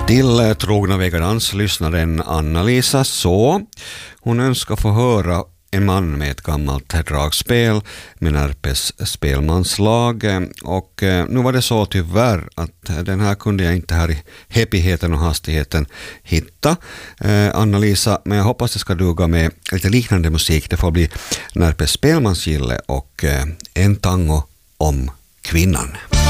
Till trogna vegandanslyssnaren Anna-Lisa så. Hon önskar få höra en man med ett gammalt dragspel med Närpes spelmanslag, och nu var det så tyvärr att den här kunde jag inte här i heppigheten och hastigheten hitta, Anna-Lisa, men jag hoppas det ska duga med lite liknande musik. Det får bli Närpes spelmansgille och en tango om kvinnan.